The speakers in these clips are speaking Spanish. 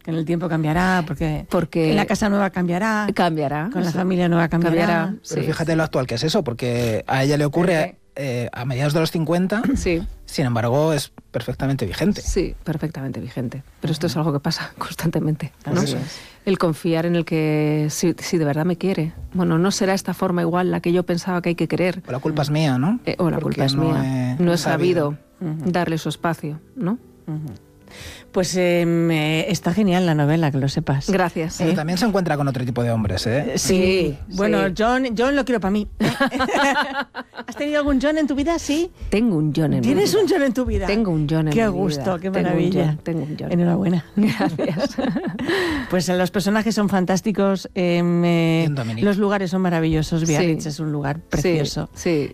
Que en el tiempo cambiará, porque en la casa nueva cambiará. Cambiará. Con la familia nueva cambiará. Pero fíjate lo actual que es eso, porque a ella le ocurre a mediados de los 50, sin embargo es perfectamente vigente. Sí, perfectamente vigente. Pero esto es algo que pasa constantemente, ¿no? El confiar en el que si de verdad me quiere. Bueno, no será esta forma igual la que yo pensaba que hay que querer. O la culpa es mía, ¿no? O la culpa es mía. No he sabido darle su espacio, ¿no? Pues está genial la novela, que lo sepas. Gracias. Pero también se encuentra con otro tipo de hombres, ¿eh? Sí. Bueno, John lo quiero para mí. ¿Has tenido algún John en tu vida? Sí. Tengo un John en mi vida. ¿Tienes un John en tu vida? Tengo un John en mi vida. Qué gusto, qué maravilla. Tengo un John. Enhorabuena. Gracias. Pues los personajes son fantásticos, los lugares son maravillosos. Biarritz es un lugar precioso,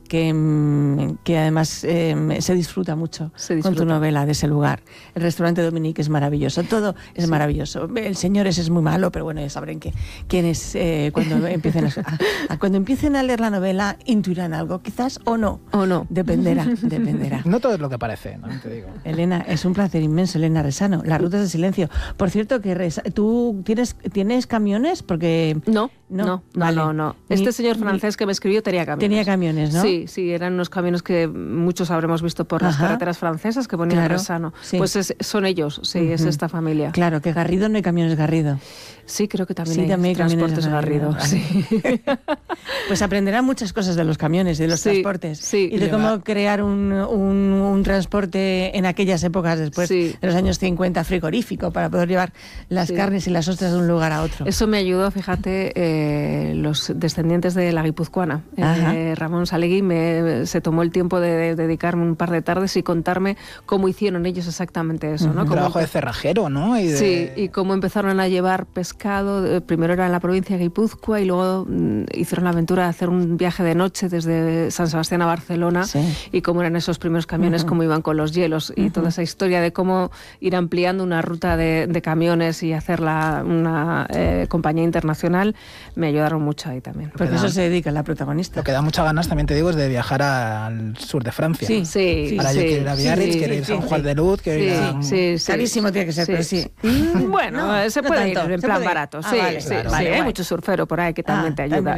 que además se disfruta mucho con tu novela de ese lugar. El restaurante Dominique es maravilloso, todo es maravilloso. El señor ese es muy malo, pero bueno, ya sabrán quién es cuando empiecen a leer la novela, intuirán algo, quizás o no. Dependerá. No todo es lo que parece, ¿no? Te digo. Elena, es un placer inmenso, Elena Resano. Las rutas del silencio. Por cierto, que ¿tú tienes camiones? Porque No. Vale. Este señor francés que me escribió tenía camiones. Tenía camiones, ¿no? Sí, eran unos camiones que muchos habremos visto por las carreteras francesas que ponían Resano. Sí. Pues son ellos, es esta familia. Claro, que Garrido no hay camiones Garrido. Sí, creo que también hay transportes Garrido. Sí. Pues aprenderán muchas cosas de los camiones, de los transportes, y de cómo crear un transporte en aquellas épocas después de los años 50 frigorífico para poder llevar las carnes y las ostras de un lugar a otro. Eso me ayudó, fíjate, los descendientes de la guipuzcoana. Ramón Salegui se tomó el tiempo de dedicarme un par de tardes y contarme cómo hicieron ellos exactamente eso, ¿no? Un trabajo de cerrajero, ¿no? Y cómo empezaron a llevar pescado. Primero era en la provincia de Guipúzcoa y luego hicieron la aventura de hacer un viaje de noche desde San Sebastián a Barcelona, y cómo eran esos primeros camiones, cómo iban con los hielos, y toda esa historia de cómo ir ampliando una ruta de camiones y hacerla una compañía internacional, me ayudaron mucho ahí también. Porque eso se dedica la protagonista. Lo que da muchas ganas, también te digo, es de viajar al sur de Francia. Ahora yo quiero ir a Biarritz, quiero ir a San Juan de Luz, quiero ir a... Carísimo tiene que ser, pero sí. Bueno, se puede ir en plan barato. Hay mucho surfero por ahí que también te ayuda.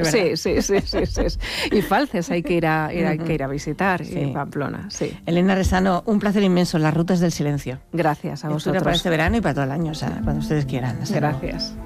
Y Falces hay que ir a visitar, y Pamplona. Elena Resano, un placer inmenso, las rutas del silencio. Gracias a vosotros. Para este verano y para todo el año, cuando ustedes quieran. Gracias.